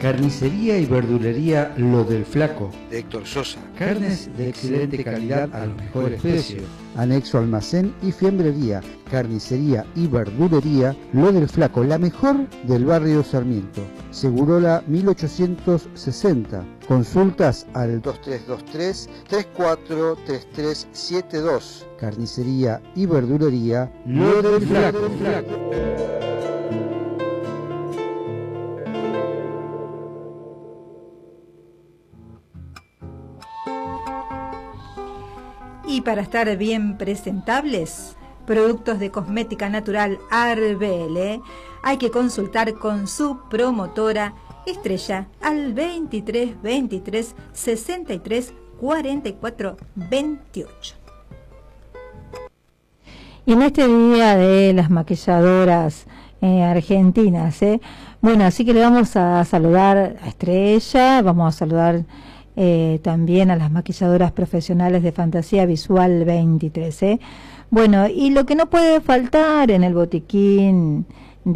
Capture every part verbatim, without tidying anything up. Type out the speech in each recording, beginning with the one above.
Carnicería y verdulería Lo del Flaco, de Héctor Sosa. carnes de excelente calidad a los mejores precios. Anexo almacén y fiambrería, carnicería y verdulería Lo del Flaco, la mejor del barrio Sarmiento. Segurola mil ochocientos sesenta. Consultas al dos tres dos tres, tres cuatro tres tres siete dos. Carnicería y verdulería Lo del Flaco. Y para estar bien presentables, productos de cosmética natural Arbele, hay que consultar con su promotora Estrella al veintitrés veintitrés sesenta y tres cuarenta y cuatro veintiocho. Y en este día de las maquilladoras eh, argentinas, ¿eh? bueno, así que le vamos a saludar a Estrella, vamos a saludar eh, también a las maquilladoras profesionales de Fantasía Visual veintitrés. ¿eh? Bueno, y lo que no puede faltar en el botiquín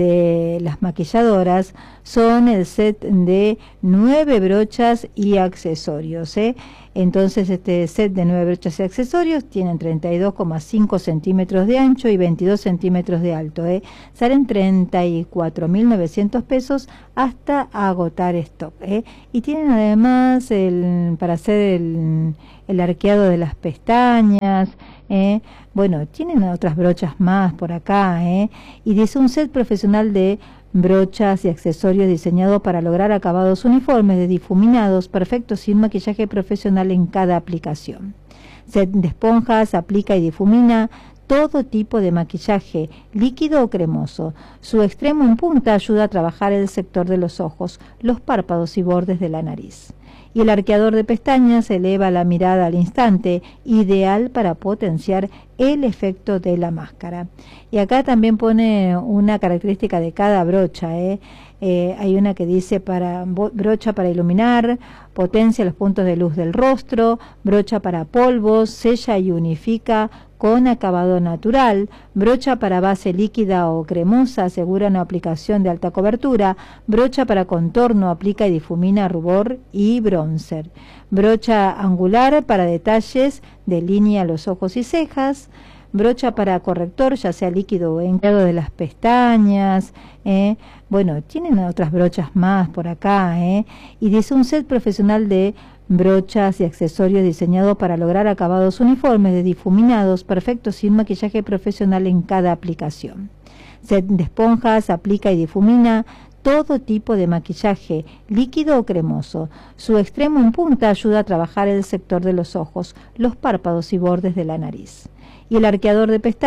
de las maquilladoras son el set de nueve brochas y accesorios. ¿eh? Entonces este set de nueve brochas y accesorios tienen treinta y dos coma cinco centímetros de ancho y veintidós centímetros de alto. ¿eh? Salen treinta y cuatro mil novecientos pesos hasta agotar stock. ¿eh? Y tienen además el, para hacer el, el arqueado de las pestañas. ¿eh? Bueno, tienen otras brochas más por acá. ¿eh? Y dice un set profesional de brochas y accesorios diseñados para lograr acabados uniformes de difuminados, perfectos, sin maquillaje profesional en cada aplicación. Set de esponjas, aplica y difumina todo tipo de maquillaje, líquido o cremoso. Su extremo en punta ayuda a trabajar el sector de los ojos, los párpados y bordes de la nariz. Y el arqueador de pestañas eleva la mirada al instante, ideal para potenciar el efecto de la máscara. Y acá también pone una característica de cada brocha. ¿eh? Eh, hay una que dice para brocha para iluminar, potencia los puntos de luz del rostro, brocha para polvos, sella y unifica con acabado natural, brocha para base líquida o cremosa, asegura una aplicación de alta cobertura, brocha para contorno, aplica y difumina rubor y bronzer, brocha angular para detalles, delinea los ojos y cejas, brocha para corrector, ya sea líquido o en de las pestañas. ¿eh? Bueno, tienen otras brochas más por acá. ¿eh? Y dice un set profesional de brochas y accesorios diseñados para lograr acabados uniformes de difuminados, perfectos, sin maquillaje profesional en cada aplicación. Set de esponjas, aplica y difumina todo tipo de maquillaje, líquido o cremoso. Su extremo en punta ayuda a trabajar el sector de los ojos, los párpados y bordes de la nariz. Y el arqueador de pestañas